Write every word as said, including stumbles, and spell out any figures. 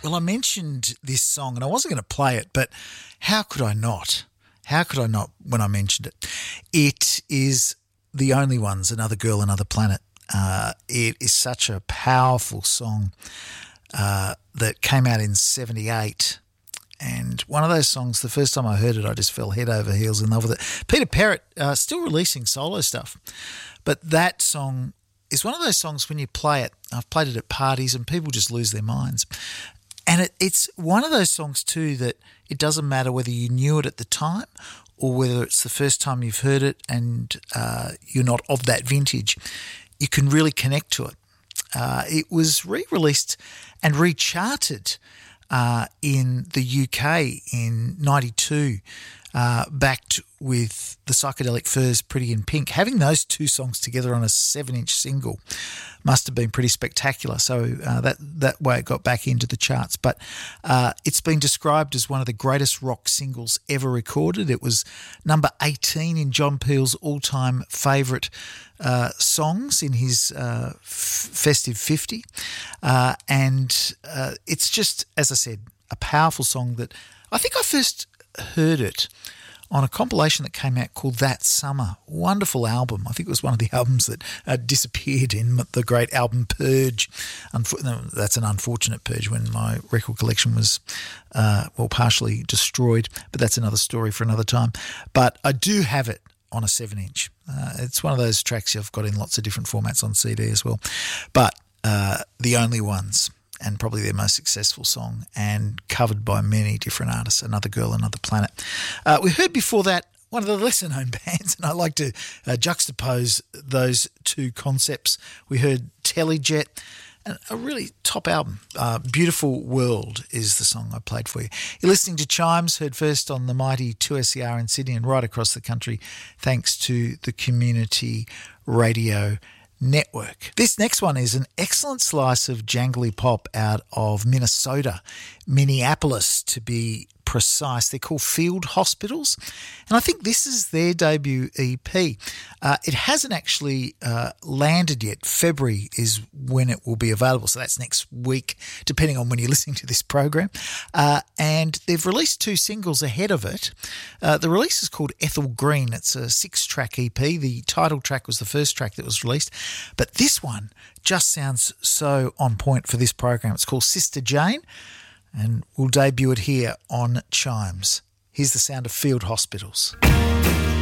Well, I mentioned this song and I wasn't going to play it, but how could I not? How could I not when I mentioned it? It is The Only Ones, Another Girl, Another Planet. Uh, it is such a powerful song uh, that came out in seventy-eight. And one of those songs, the first time I heard it, I just fell head over heels in love with it. Peter Perrett, uh, still releasing solo stuff. But that song is one of those songs when you play it, I've played it at parties and people just lose their minds. And it, it's one of those songs too that it doesn't matter whether you knew it at the time or whether it's the first time you've heard it and uh, you're not of that vintage, you can really connect to it. Uh, it was re-released and recharted uh, in the U K in ninety-two, uh, backed with the Psychedelic Furs, Pretty in Pink. Having those two songs together on a seven-inch single must have been pretty spectacular. So uh, that that way it got back into the charts. But uh, it's been described as one of the greatest rock singles ever recorded. It was number eighteen in John Peel's all-time favourite uh, songs in his uh, f- Festive fifty. Uh, and uh, it's just, as I said, a powerful song that I think I first heard it on a compilation that came out called That Summer. Wonderful album. I think it was one of the albums that uh, disappeared in the great album Purge. Unfor- no, that's an unfortunate purge when my record collection was, uh, well, partially destroyed, but that's another story for another time. But I do have it on a seven-inch. Uh, it's one of those tracks I've got in lots of different formats on C D as well. But uh, The Only Ones, and probably their most successful song, and covered by many different artists, Another Girl, Another Planet. Uh, we heard before that one of the lesser-known bands, and I like to uh, juxtapose those two concepts. We heard Telejet, and a really top album. Uh, Beautiful World is the song I played for you. You're listening to Chimes, heard first on the mighty two S E R in Sydney and right across the country, thanks to the Community Radio Network. This next one is an excellent slice of jangly pop out of Minnesota, Minneapolis to be precise. They're called Field Hospitals, and I think this is their debut E P. Uh, it hasn't actually uh, landed yet. February is when it will be available, so that's next week, depending on when you're listening to this program. Uh, and they've released two singles ahead of it. Uh, the release is called Ethel Green. It's a six-track E P. The title track was the first track that was released, but this one just sounds so on point for this program. It's called Sister Jane, and we'll debut it here on Chimes. Here's the sound of Field Hospitals.